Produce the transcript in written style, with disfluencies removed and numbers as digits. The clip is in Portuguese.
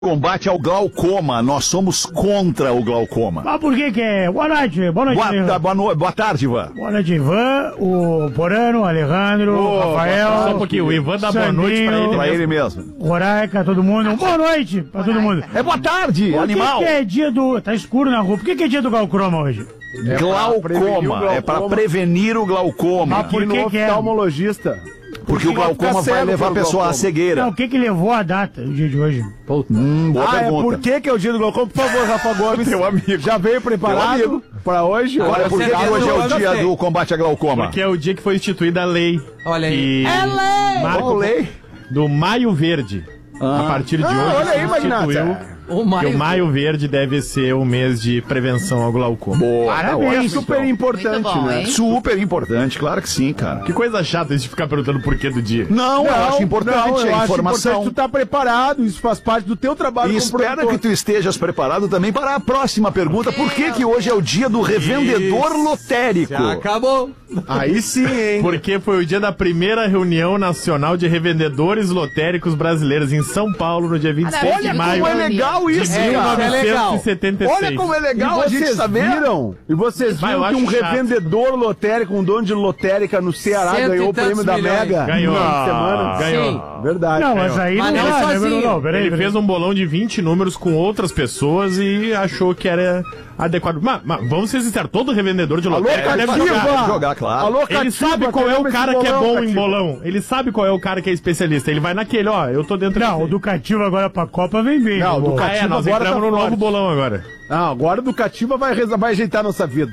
Combate ao glaucoma, nós somos contra o glaucoma. Mas por que é? Boa noite, boa tarde, Ivan. Boa noite, Ivan, o Porano, o Alejandro, o Rafael. Só um pouquinho, o Ivan dá boa noite pra ele mesmo. Roraika, todo mundo. Boa noite pra todo mundo. É boa tarde, animal. Por que é dia do... Tá escuro na rua, por que é dia do glaucoma hoje? Glaucoma, é pra prevenir o glaucoma. Mas por que é? Oftalmologista. Porque o glaucoma vai levar a pessoa à cegueira. Não, o que levou a data, o dia de hoje? Boa pergunta. Por que é o dia do glaucoma? Por favor, Rafa Gomes. Teu amigo. Já veio preparado pra hoje? Olha, por que hoje é o dia do combate a glaucoma? Porque é o dia que foi instituída a lei. Olha aí. É lei! Qual lei? Do Maio Verde. A partir de hoje olha aí, se instituiu Magnata. que o Maio Verde deve ser o mês de prevenção ao glaucoma. Boa, parabéns. Super importante, Muito bom, né? hein? Super importante, claro que sim, cara. Que coisa chata de ficar perguntando o porquê do dia. Não, eu acho importante eu a acho informação. importante tu tá preparado, isso faz parte do teu trabalho E como espero produtor. que tu estejas preparado também para a próxima pergunta. Por que hoje é o dia do revendedor lotérico? Acabou. Aí sim, hein? Porque foi o dia da primeira reunião nacional de revendedores lotéricos brasileiros em São Paulo, no dia 26 de Olha maio como é legal de isso, cara. 1976. Olha como é legal a gente vocês saber. viram? E vocês Vai, viram eu que um acho chato. revendedor lotérico, um dono de lotérica no Ceará Cento e ganhou o tantos prêmio da milhões. Mega? Ganhou. No fim de semana? Ganhou. Verdade. Não, mas aí Mas não não dá, né? sozinho. Não, peraí. Ele fez um bolão de 20 números com outras pessoas e achou que era adequado. Mas vamos ser sinceros, todo revendedor de lotérica deve jogar. Cativa! jogar, claro. Alô, Ele Cativa, sabe qual é o queremos esse cara que é bolão, bom em Cativa. bolão. Ele sabe qual é o cara que é especialista. Ele vai naquele, ó, eu tô dentro Não, o desse. Ducativo agora pra Copa vem bem. Não, o pô. Ducativo Nós agora entramos tá no novo forte. bolão agora. Não, agora o Cativa vai ajeitar a nossa vida.